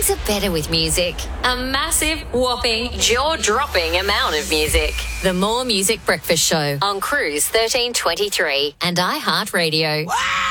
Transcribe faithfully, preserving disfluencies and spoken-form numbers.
Mornings are better with music. A massive, whopping, jaw-dropping amount of music. The More Music Breakfast Show on Cruise thirteen twenty-three and iHeartRadio. Wow!